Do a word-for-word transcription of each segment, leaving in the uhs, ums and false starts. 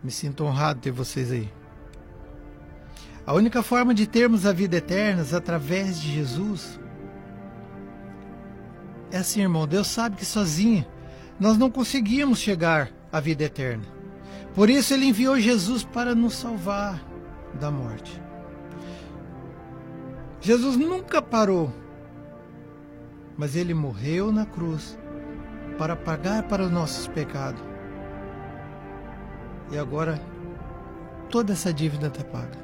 Me sinto honrado ter vocês aí. A única forma de termos a vida eterna através de Jesus é assim, irmão. Deus sabe que sozinho nós não conseguíamos chegar à vida eterna. Por isso Ele enviou Jesus para nos salvar da morte. Jesus nunca parou, mas Ele morreu na cruz para pagar para os nossos pecados. E agora toda essa dívida está paga.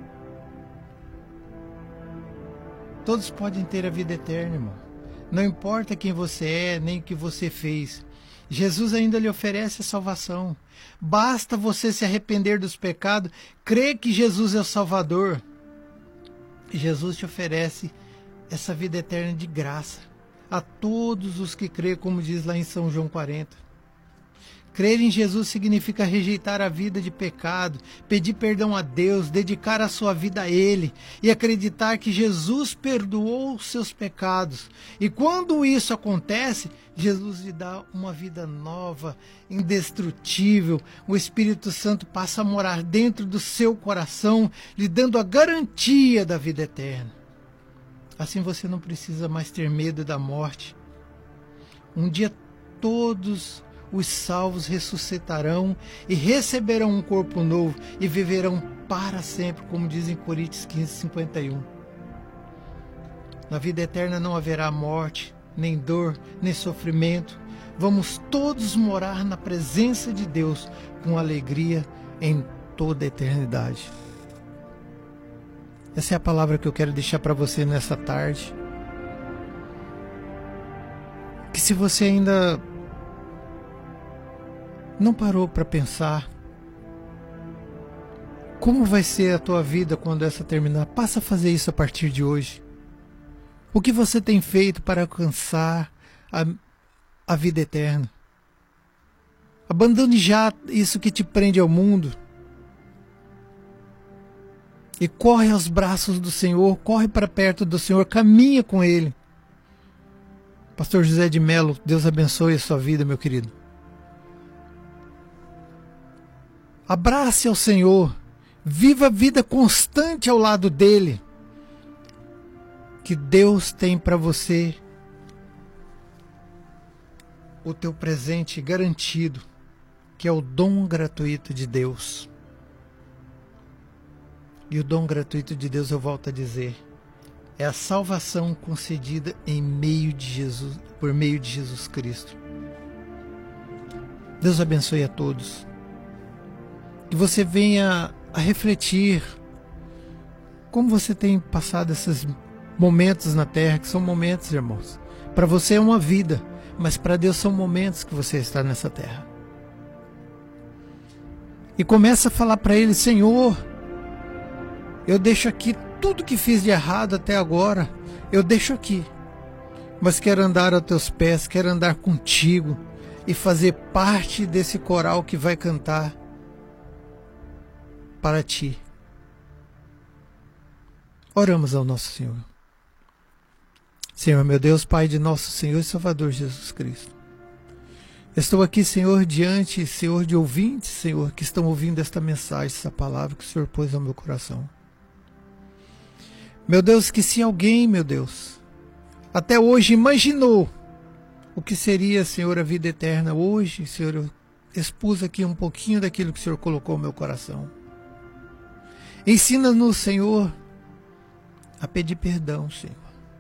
Todos podem ter a vida eterna, irmão. Não importa quem você é, nem o que você fez. Jesus ainda lhe oferece a salvação. Basta você se arrepender dos pecados, crer que Jesus é o Salvador. E Jesus te oferece essa vida eterna de graça a todos os que crêem, como diz lá em São João quarenta. Crer em Jesus significa rejeitar a vida de pecado, pedir perdão a Deus, dedicar a sua vida a Ele e acreditar que Jesus perdoou os seus pecados. E quando isso acontece, Jesus lhe dá uma vida nova, indestrutível. O Espírito Santo passa a morar dentro do seu coração, lhe dando a garantia da vida eterna. Assim você não precisa mais ter medo da morte. Um dia todos os salvos ressuscitarão e receberão um corpo novo e viverão para sempre, como diz em Coríntios quinze, cinquenta e um. Na vida eterna não haverá morte, nem dor, nem sofrimento. Vamos todos morar na presença de Deus com alegria em toda a eternidade. Essa é a palavra que eu quero deixar para você nessa tarde. Que se você ainda não parou para pensar como vai ser a tua vida quando essa terminar, passa a fazer isso a partir de hoje. O que você tem feito para alcançar a, a vida eterna? Abandone já isso que te prende ao mundo e corre aos braços do Senhor, corre para perto do Senhor, caminha com Ele. Pastor José de Melo, Deus abençoe a sua vida, meu querido. Abrace ao Senhor, viva a vida constante ao lado dEle, que Deus tem para você o teu presente garantido, que é o dom gratuito de Deus. E o dom gratuito de Deus, eu volto a dizer, é a salvação concedida em meio de Jesus, por meio de Jesus Cristo. Deus abençoe a todos. Que você venha a refletir como você tem passado esses momentos na terra, que são momentos, irmãos. Para você é uma vida, mas para Deus são momentos que você está nessa terra. E começa a falar para Ele: Senhor, eu deixo aqui tudo que fiz de errado até agora, eu deixo aqui, mas quero andar aos teus pés, quero andar contigo e fazer parte desse coral que vai cantar para ti. Oramos ao nosso Senhor. Senhor, meu Deus, Pai de nosso Senhor e Salvador Jesus Cristo. Estou aqui, Senhor, diante, Senhor, de ouvintes, Senhor, que estão ouvindo esta mensagem, essa palavra que o Senhor pôs no meu coração. Meu Deus, que se alguém, meu Deus, até hoje imaginou o que seria, Senhor, a vida eterna, hoje, Senhor, eu expus aqui um pouquinho daquilo que o Senhor colocou no meu coração. Ensina-nos, Senhor, a pedir perdão, Senhor,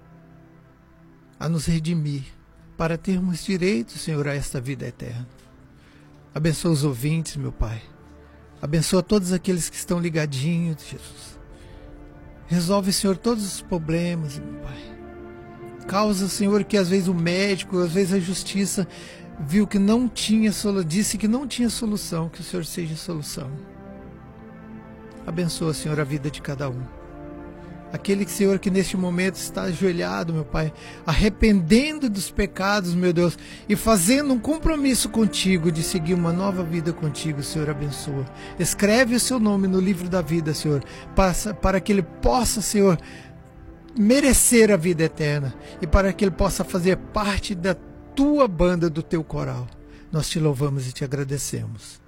a nos redimir, para termos direito, Senhor, a esta vida eterna. Abençoa os ouvintes, meu Pai. Abençoa todos aqueles que estão ligadinhos, Jesus. Resolve, Senhor, todos os problemas, meu Pai. Causa, Senhor, que às vezes o médico, às vezes a justiça viu que não tinha solução, disse que não tinha solução, que o Senhor seja a solução. Abençoa, Senhor, a vida de cada um. Aquele, Senhor, que neste momento está ajoelhado, meu Pai, arrependendo dos pecados, meu Deus, e fazendo um compromisso contigo de seguir uma nova vida contigo, Senhor, abençoa. Escreve o seu nome no livro da vida, Senhor, para, para que ele possa, Senhor, merecer a vida eterna e para que ele possa fazer parte da tua banda, do teu coral. Nós te louvamos e te agradecemos.